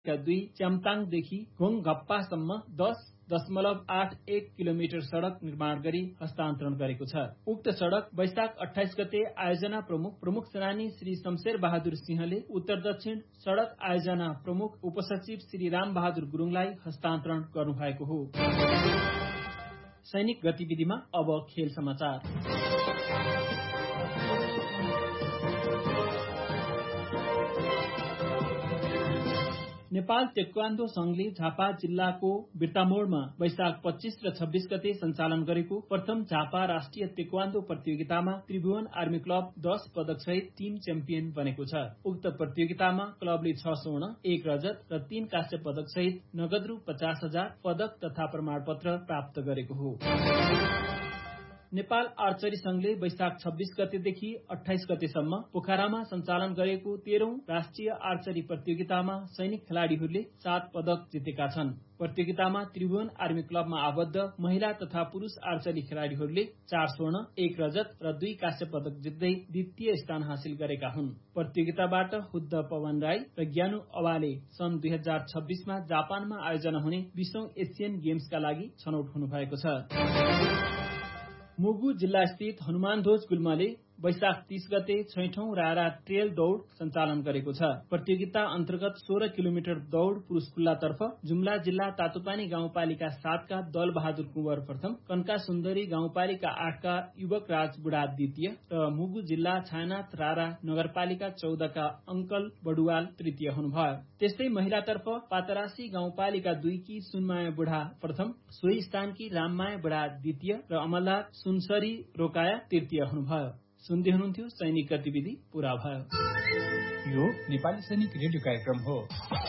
प्रदेशका 2 च्याम्ताङदेखि घोङघप्पासम्म 10.81 किलोमिटर सड़क निर्माण गरी हस्तान्तरण गरेको छ। उक्त सड़क वैशाख 28 गते आयोजना प्रमुख सेनानी श्री शमशेर बहादुर सिंहले उत्तर दक्षिण सड़क आयोजना प्रमुख उपसचिव श्री राम बहादुर गुरुङलाई हस्तान्तरण गर्नुभएको हो। सैनिक गतिविधिमा अब खेल समाचार। नेपाल तेक्वान्डो संघले झापा जिल्लाको बिर्तामोड़मा वैशाख 25 र 26 गते सञ्चालन गरेको प्रथम झापा राष्ट्रिय तेक्वान्डो प्रतियोगितामा त्रिभुवन आर्मी क्लब 10 पदक सहित टीम च्याम्पियन बनेको छ। उक्त प्रतियोगितामा क्लबले 6 स्वर्ण, 1 रजत र 3 काँस्य पदक सहित नगद रु 50,000 पदक तथा प्रमाणपत्र प्राप्त गरेको हो। नेपाल आर्चरी संघले वैशाख 26 गतेदेखि 28 गतेसम्म पोखरामा सञ्चालन गरेको 13औं राष्ट्रिय आर्चरी प्रतियोगितामा सैनिक खेलाड़ीहरूले 7 पदक जितेका छन्। प्रतियोगितामा त्रिभुवन आर्मी क्लबमा आबद्ध महिला तथा पुरूष आर्चरी खेलाड़ीहरूले 4 स्वर्ण, 1 रजत र 2 काँस्य पदक जित्दै द्वितीय स्थान हासिल गरेका हुन्। प्रतियोगिताबाट हुद्द पवन राई र ज्ञानु अवाले सन् 2026 मा जापानमा आयोजना हुने 20औं एसियन गेम्सका लागि छनौट हुनुभएको छ। मुगु जिल्ला स्थित हनुमानध्वज गुल्मले वैशाख 30 गते 6औं रारा ट्रेल दौड़ सञ्चालन गरेको छ। प्रतियोगिता अन्तर्गत 16 किलोमिटर दौड़ पुरूष खुल्लातर्फ जुम्ला जिल्ला तातोपानी गाउँपालिका 7 का दल बहादुर कुँवर प्रथम, कन्का सुन्दरी गाउँपालिका 8 का युवक राज बुढा द्वितीय र मुगु जिल्ला छायानाथ रारा नगरपालिका 14 का अंकल बडुवाल तृतीय हुनुभयो। त्यस्तै महिलातर्फ पातरासी गाउँपालिका 2 की सुनमाया बुढा प्रथम, सोही स्थानकी राममाया बुढा द्वितीय र अमलदार सुनसरी रोकाया तृतीय हुनुभयो। सुन्दै हुनुहुन्थ्यो सैनिक गतिविधि पूरा भयो। यो नेपाली सैनिक रेडियो कार्यक्रम हो।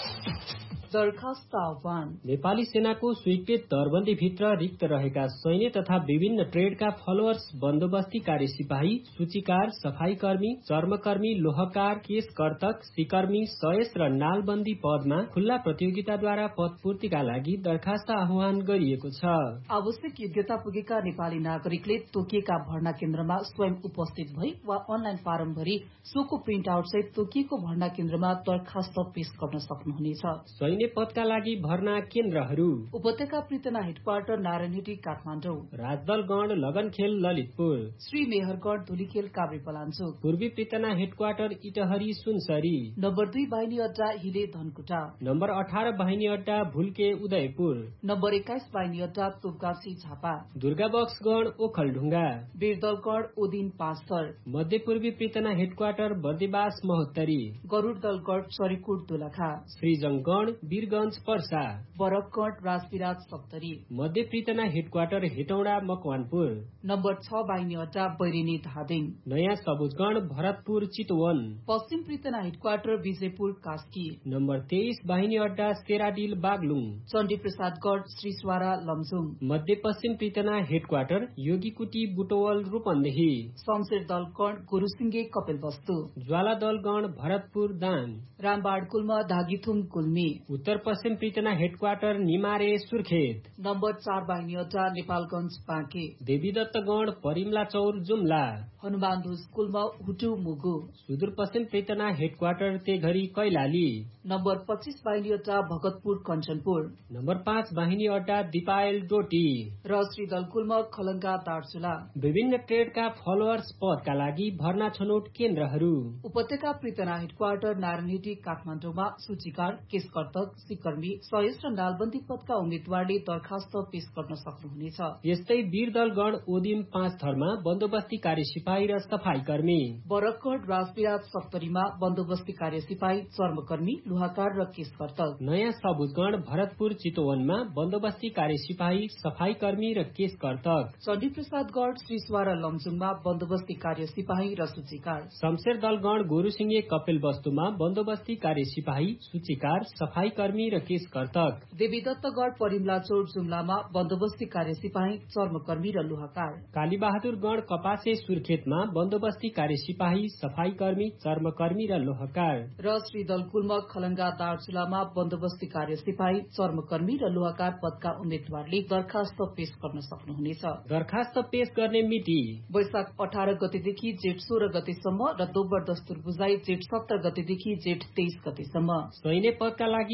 दरखास्त आह्वान। नेपाली सेनाको स्वीकृत दरबन्दी भित्र रिक्त रहेका सैन्य तथा विभिन्न ट्रेडका फलोअर्स, बन्दोबस्ती कार्य सिपाही, सूचीकार, सफाई कर्मी, चर्मकर्मी, लोहकार, केस कर्तक, सिकर्मी, सयस र नालबन्दी पदमा खुल्ला प्रतियोगिताद्वारा पदपूर्तिका लागि दरखास्त आह्वान गरिएको छ। आवश्यक योग्यता पुगेका नेपाली नागरिकले तोकिएका भर्ना केन्द्रमा स्वयं उपस्थित भई वा अनलाइन फारम भरी सोको प्रिन्ट आउट सहित तोकिएको भर्ना केन्द्रमा दरखास्त पेश गर्न सक्नुहुनेछ। पदका लागि भर्ना केन्द्रहरू: उपत्यका पृतना हेडक्वार्टर नारायणहिटी काठमाडौँ, राजदलगढ लगनखेल ललितपुर, श्री मेहरगढ धुलीखेल काभ्रेपलाञ्चोक, पूर्वी पृतना हेडक्वार्टर इटहरी सुनसरी, नम्बर 2 बाहिनी अड्डा हिले धनकुटा, नम्बर 18 बाहिनी अड्डा भुल्के उदयपुर, नम्बर 21 बाहिनी अड्डा तोपगाछी झापा, दुर्गाबक्सगढ ओखलढुङ्गा, वीरदलगढ ओदिन पाँचथर, मध्यपूर्वी पृतना हेडक्वार्टर बर्दिवास महोत्तरी, गरूडदलगढ सरीकोट दोलखा, श्रीजङगढ वीरगंज पर्सा, बरफगढ राजविराज सप्तरी, मध्य पृतना हेडक्वार्टर हेटौडा मकवानपुर, नम्बर 6 बाहिनी अड्डा बैरेनी धादिङ, नयाँ सबुजगढ भरतपुर चितवन, पश्चिम पृतना हेडक्वार्टर विजयपुर कास्की, नम्बर 23 बाहिनी अड्डा सेराडिल बागलुङ, चण्डी प्रसादगढ श्रीस्वारा लमजुङ, मध्य पश्चिम पृतना हेडक्वार्टर योगीकुटी बुटवल रूपन्देही, शमशेर दलगढ गुरुसिंगे कपिलवस्तु, ज्वाला दलगढ भरतपुर दाङ, रामबाड गुल्म धागीथुम गुल्मी, उत्तर पश्चिम पृतना हेडक्वार्टर निमारे सुर्खेत, नम्बर 4 बाहिनी अड्डा नेपालगञ्ज बाँके, देवीदत्तगढ परिमला चौर जुम्ला, हनुमानध्वज गुल्म हुटु मुगु, सुदूरपश्चिम पृतना हेडक्वार्टर तेघरी कैलाली, नम्बर 25 बाहिनी अड्डा भगतपुर कञ्चनपुर, नम्बर 5 बाहिनी अड्डा दिपायल डोटी र श्रीदल गुल्म खलङ्गा दार्चुला। विभिन्न ट्रेडका फलोअर्स पदका लागि भर्ना छनौट केन्द्रहरू: उपत्यका पृतना हेडक्वार्टर नारायणहिटी काठमाडौँमा सूचीकार, केस कर्तक, सिकर्मी, सयस र नालबन्दी पदका उम्मेद्वारले दरखास्त पेश गर्न सक्नुहुनेछ। यस्तै वीरदलगढ ओदिम 5 थरमा बन्दोबस्ती कार्य सिपाही र सफाई कर्मी, बरफगढ राजविराज सप्तरीमा बन्दोबस्ती कार्य सिपाही, चर्मकर्मी, लुहाकार र केस कर्तक, नयाँ सबुजगढ भरतपुर चितवनमा बन्दोबस्ती कार्य सिपाही, सफाई कर्मी र केस कर्तक, चण्डी प्रसादगढ श्रीस्वारा लमजुङमा बन्दोबस्ती कार्य सिपाही र सूचीकार, शमशेर दलगढ गोरुसिंगे कपिलवस्तुमा बन्दोबस्ती कार्य सिपाही, सूचीकार, सफाई कर्मी र केस कर्तक, देवीदत्तगढ परिमलाचौर जुम्लामा बन्दोबस्ती कार्य सिपाही, चर्मकर्मी र लुहाकार, कालीबहादुरगढ कपासे सुर्खेतमा बन्दोबस्ती कार्य सिपाही, सफाई कर्मी, चर्मकर्मी र लोहकार र श्रीदल गुल्म खलङ्गा दार्चुलामा बन्दोबस्ती कार्य सिपाही, चर्मकर्मी र लोहाकार पदका उम्मेद्वारले दरखास्त पेश गर्न सक्नुहुनेछ। दरखास्त पेश गर्ने मिति वैशाख 18 गतेदेखि जेठ 16 गतेसम्म र दोब्बर दस्तुर बुझाइ जेठ 17 गतेदेखि जेठ 23 गतेसम्म। सैन्य पदका लागि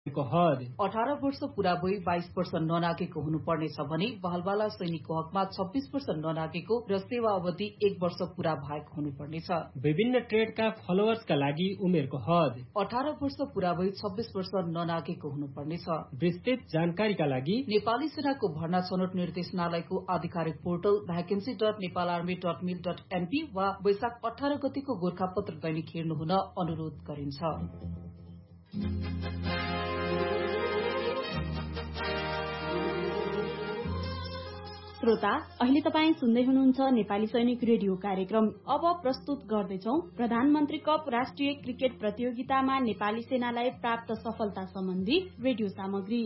हद 18 वर्ष पूरा भई 22 वर्ष ननागेको हुनुपर्नेछ भने बहलवाला सैनिकको हकमा 26 वर्ष ननागेको र सेवा अवधि 1 वर्ष पूरा भएको हुनुपर्नेछ। विभिन्न ट्रेडका फलोअर्सका लागि उमेरको हद 18 वर्ष पूरा भई 26 वर्ष ननागेको हुनुपर्नेछ। विस्तृत जानकारीका लागि नेपाली सेनाको भर्ना छनौट निर्देशनालयको आधिकारिक पोर्टल vacancy.nepalarmy.mil.mp वा वैशाख 18 गतिको गोरखापत्र दैनिक हेर्नु हुन अनुरोध गरिन्छ। श्रोता, अहिले तपाईँ सुन्दै हुनुहुन्छ नेपाली सैनिक रेडियो कार्यक्रम। अब प्रस्तुत गर्दैछौ प्रधानमन्त्री कप राष्ट्रिय क्रिकेट प्रतियोगितामा नेपाली सेनालाई प्राप्त सफलता सम्बन्धी रेडियो सामग्री।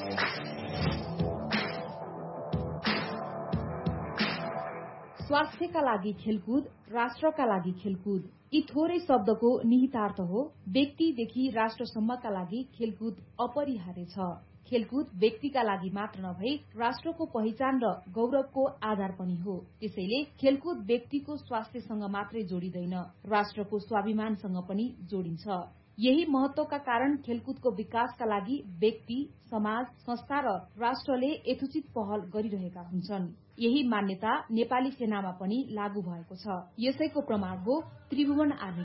स्वास्थ्यका लागि खेलकुद, राष्ट्रका लागि खेलकुद, यी थोरै शब्दको निहितार्थ हो व्यक्तिदेखि राष्ट्रसम्मका लागि खेलकुद अपरिहार्य छ। खेलकुद व्यक्तिका लागि मात्र नभई राष्ट्रको पहिचान र गौरवको आधार पनि हो। त्यसैले खेलकुद व्यक्तिको स्वास्थ्यसँग मात्रै जोडिँदैन, राष्ट्रको स्वाभिमानसँग पनि जोडिन्छ। यही महत्वका कारण खेलकुदको विकासका लागि व्यक्ति, समाज, संस्था र राष्ट्रले यथोचित पहल गरिरहेका हुन्छन्। यही मान्यता नेपाली सेनामा पनि लागू भएको छ। यसैको प्रमाण हो त्रिभुवन आर्मी